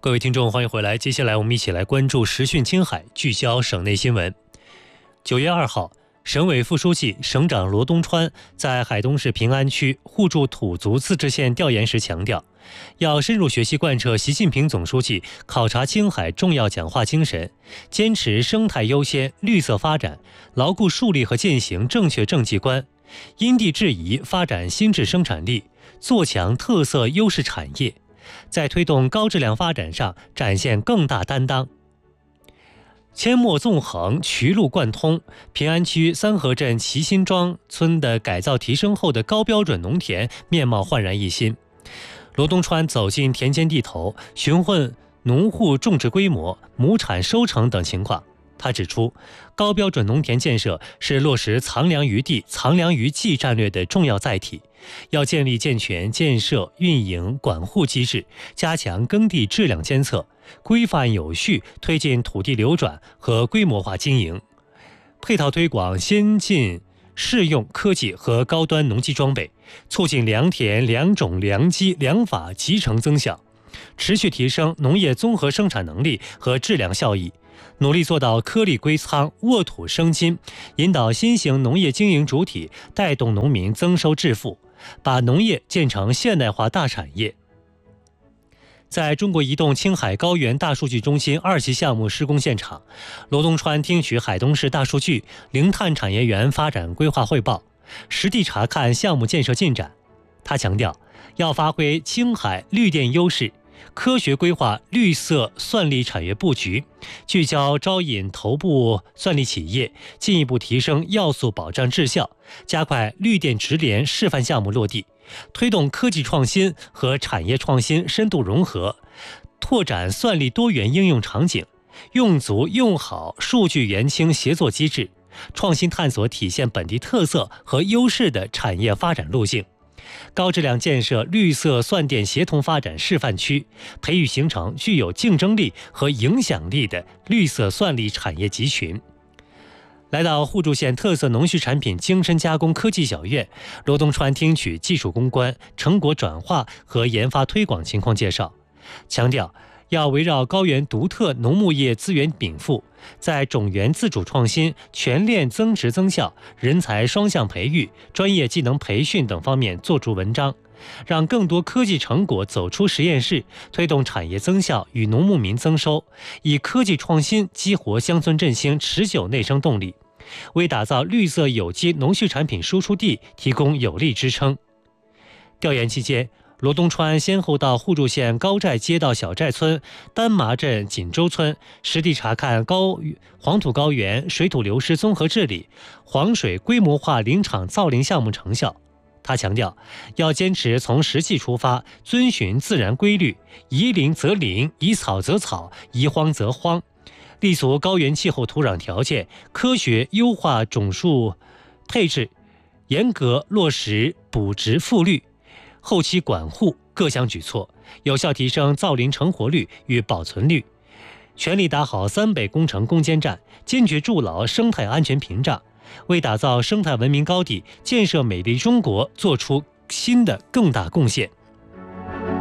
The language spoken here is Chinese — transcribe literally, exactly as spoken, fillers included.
各位听众，欢迎回来。接下来我们一起来关注时讯青海，聚焦省内新闻。九月二号，省委副书记、省长罗东川在海东市平安区互助土族自治县调研时强调，要深入学习贯彻习近平总书记考察青海重要讲话精神，坚持生态优先、绿色发展，牢固树立和践行正确政绩观，因地制宜发展新质生产力，做强特色优势产业，在推动高质量发展上展现更大担当。阡陌纵横，渠路贯通，平安区三河镇齐辛庄村的改造提升后的高标准农田面貌焕然一新。罗东川走进田间地头，询问农户种植规模、亩产收成等情况。他指出，高标准农田建设是落实藏粮于地、藏粮于技战略的重要载体，要建立健全建设、运营、管护机制，加强耕地质量监测，规范有序推进土地流转和规模化经营，配套推广先进适用科技和高端农机装备，促进良田、良种、良机、良法集成增效，持续提升农业综合生产能力和质量效益，努力做到颗粒归仓、沃土生金，引导新型农业经营主体带动农民增收致富，把农业建成现代化大产业。在中国移动青海高原大数据中心二期项目施工现场，罗东川听取海东市大数据零碳产业园发展规划汇报，实地查看项目建设进展。他强调，要发挥青海绿电优势，科学规划绿色算力产业布局，聚焦招引头部算力企业，进一步提升要素保障质效，加快绿电直联示范项目落地，推动科技创新和产业创新深度融合，拓展算力多元应用场景，用足用好数据元清协作机制，创新探索体现本地特色和优势的产业发展路径，高质量建设绿色算电协同发展示范区，培育形成具有竞争力和影响力的绿色算力产业集群。来到互助县特色农畜产品精深加工科技小院，罗东川听取技术攻关、成果转化和研发推广情况介绍，强调要围绕高原独特农牧业资源禀赋，在种源自主创新、全链增值增效、人才双向培育、专业技能培训等方面做出文章，让更多科技成果走出实验室，推动产业增效与农牧民增收，以科技创新激活乡村振兴持久内生动力，为打造绿色有机农畜产品输出地提供有力支撑。调研期间，罗东川先后到互助县高寨街道小寨村、丹麻镇锦州村，实地查看高黄土高原水土流失综合治理、黄水规模化林场造林项目成效。他强调，要坚持从实际出发，遵循自然规律，宜林则林，宜草则草，宜荒则荒，立足高原气候土壤条件，科学优化种树配置，严格落实补植复绿、后期管护各项举措，有效提升造林成活率与保存率，全力打好三北工程攻坚战，坚决筑牢生态安全屏障，为打造生态文明高地、建设美丽中国做出新的更大贡献。